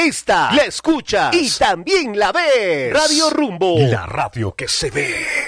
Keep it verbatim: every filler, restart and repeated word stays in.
esta la escuchas y también la ves. Radio Rumbo, la radio que se ve.